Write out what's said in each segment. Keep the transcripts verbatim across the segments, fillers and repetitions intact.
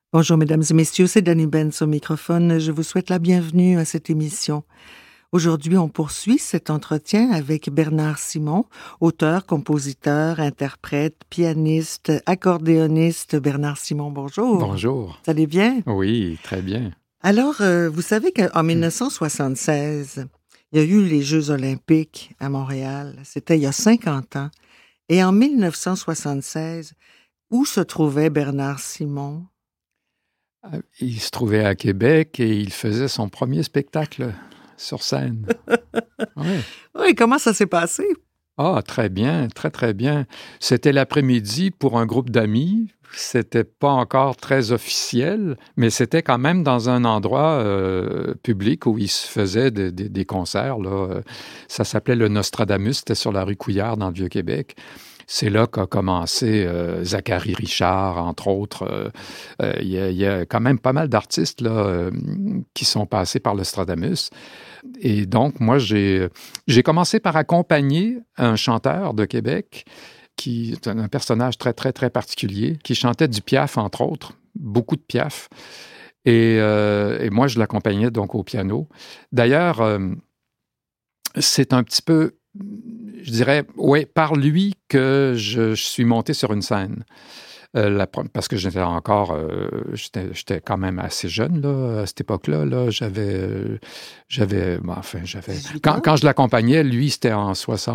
Bonjour mesdames et messieurs, c'est Dani Benz au microphone. Je vous souhaite la bienvenue à cette émission. Aujourd'hui, on poursuit cet entretien avec Bernard Simon, auteur, compositeur, interprète, pianiste, accordéoniste. Bernard Simon, bonjour. Bonjour. Vous allez bien? Oui, très bien. Alors, euh, vous savez qu'en dix-neuf cent soixante-seize, il y a eu les Jeux olympiques à Montréal. C'était il y a cinquante ans. Et en dix-neuf cent soixante-seize, où se trouvait Bernard Simon? Il se trouvait à Québec et il faisait son premier spectacle sur scène. Oui. Oui, comment ça s'est passé? Ah, très bien, très, très bien. C'était l'après-midi pour un groupe d'amis. C'était pas encore très officiel, mais c'était quand même dans un endroit euh, public où il se faisait de, de, des concerts, là. Ça s'appelait le Nostradamus, c'était sur la rue Couillard dans le Vieux-Québec. C'est là qu'a commencé euh, Zachary Richard, entre autres. Euh, euh, il, y a, il y a quand même pas mal d'artistes là, euh, qui sont passés par le Nostradamus. Et donc, moi, j'ai, j'ai commencé par accompagner un chanteur de Québec qui est un personnage très, très, très particulier, qui chantait du Piaf, entre autres, beaucoup de Piaf. Et, euh, et moi, je l'accompagnais donc au piano. D'ailleurs, euh, c'est un petit peu... Je dirais, oui, par lui que je, je suis monté sur une scène. Euh, la, parce que j'étais encore, euh, j'étais, j'étais quand même assez jeune là, à cette époque-là. Là, j'avais, euh, j'avais, bon, enfin, j'avais. Quand, quand je l'accompagnais, lui, c'était en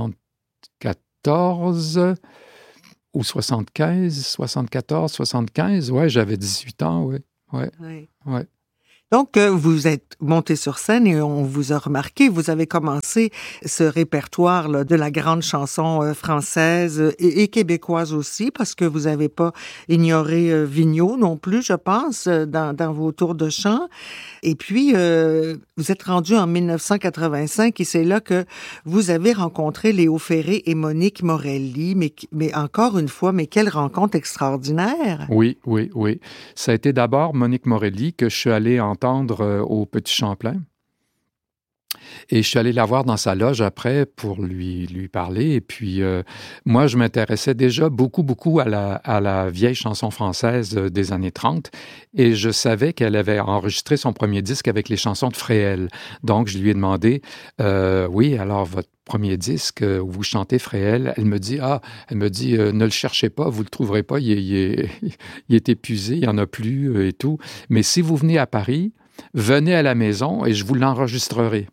soixante-quatorze ou soixante-quinze, soixante-quatorze, soixante-quinze. Ouais, j'avais dix-huit ans, oui. Ouais, oui. Ouais. Donc, euh, vous êtes monté sur scène et on vous a remarqué, vous avez commencé ce répertoire là, de la grande chanson euh, française et, et québécoise aussi, parce que vous n'avez pas ignoré euh, Vigneault non plus, je pense, dans, dans vos tours de chant. Et puis, euh, vous êtes rendu en dix-neuf cent quatre-vingt-cinq et c'est là que vous avez rencontré Léo Ferré et Monique Morelli. Mais, mais encore une fois, mais quelle rencontre extraordinaire! Oui, oui, oui. Ça a été d'abord Monique Morelli que je suis allé entendre euh, au Petit Champlain. Et je suis allé la voir dans sa loge après pour lui, lui parler. Et puis, euh, moi, je m'intéressais déjà beaucoup, beaucoup à la, à la vieille chanson française des années trente. Et je savais qu'elle avait enregistré son premier disque avec les chansons de Fréhel. Donc, je lui ai demandé, euh, oui, alors votre premier disque où vous chantez Fréhel, elle me dit, ah, elle me dit, euh, ne le cherchez pas, vous le trouverez pas, il est, il est, il est épuisé, il n'y en a plus euh, et tout. Mais si vous venez à Paris, venez à la maison et je vous l'enregistrerai.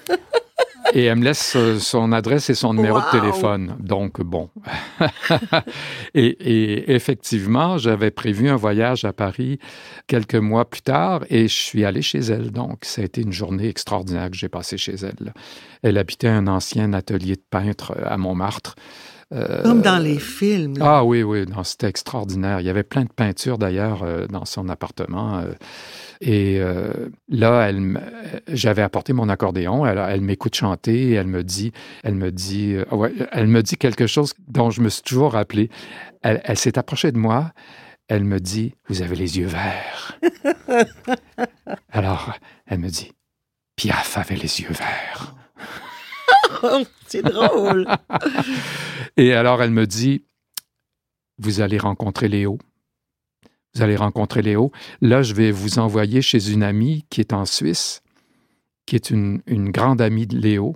Et elle me laisse son adresse et son numéro wow. de téléphone. Donc, bon. et, et effectivement, j'avais prévu un voyage à Paris quelques mois plus tard et je suis allé chez elle. Donc, ça a été une journée extraordinaire que j'ai passée chez elle. Elle habitait un ancien atelier de peintre à Montmartre. Euh, Comme dans les films. Là. Ah oui, oui, non, c'était extraordinaire. Il y avait plein de peintures d'ailleurs euh, dans son appartement. Euh, et euh, là, elle, j'avais apporté mon accordéon. Elle, elle m'écoute chanter. Et elle me dit, elle me dit, euh, ouais, elle me dit quelque chose dont je me suis toujours rappelé. Elle, elle s'est approchée de moi. Elle me dit, vous avez les yeux verts. Alors, elle me dit, Piaf avait les yeux verts. C'est drôle. Et alors, elle me dit, vous allez rencontrer Léo. Vous allez rencontrer Léo. Là, je vais vous envoyer chez une amie qui est en Suisse, qui est une, une grande amie de Léo.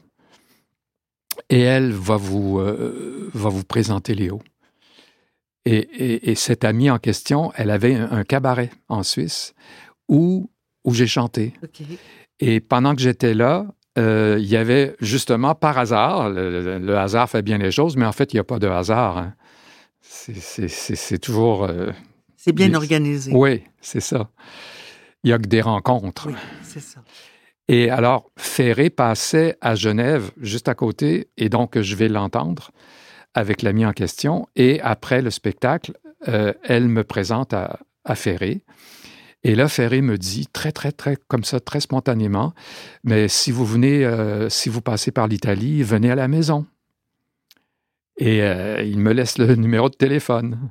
Et elle va vous, euh, va vous présenter Léo. Et, et, et cette amie en question, elle avait un, un cabaret en Suisse où, où j'ai chanté. Okay. Et pendant que j'étais là, Euh, il y avait justement, par hasard, le, le hasard fait bien les choses, mais en fait, il n'y a pas de hasard. Hein. C'est, c'est, c'est, c'est toujours... Euh, c'est bien les... organisé. Oui, c'est ça. Il n'y a que des rencontres. Oui, c'est ça. Et alors, Ferré passait à Genève, juste à côté, et donc je vais l'entendre avec l'ami en question. Et après le spectacle, euh, elle me présente à, à Ferré. Et là, Ferré me dit, très, très, très, comme ça, très spontanément, mais si vous venez, euh, si vous passez par l'Italie, venez à la maison. Et euh, il me laisse le numéro de téléphone.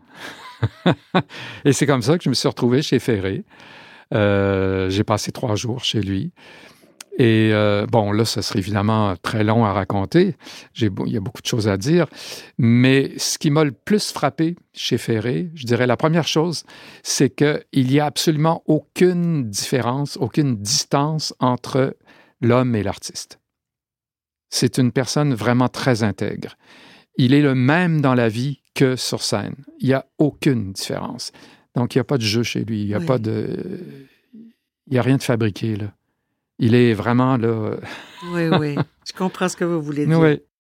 Et c'est comme ça que je me suis retrouvé chez Ferré. Euh, j'ai passé trois jours chez lui. Et euh, bon, là, ça serait évidemment très long à raconter. J'ai, il y a beaucoup de choses à dire. Mais ce qui m'a le plus frappé chez Ferré, je dirais la première chose, c'est qu'il n'y a absolument aucune différence, aucune distance entre l'homme et l'artiste. C'est une personne vraiment très intègre. Il est le même dans la vie que sur scène. Il n'y a aucune différence. Donc, il n'y a pas de jeu chez lui. Il n'y a Oui. pas de... Il n'y a rien de fabriqué, là. Il est vraiment, là... Oui, oui. Je comprends ce que vous voulez dire. Oui.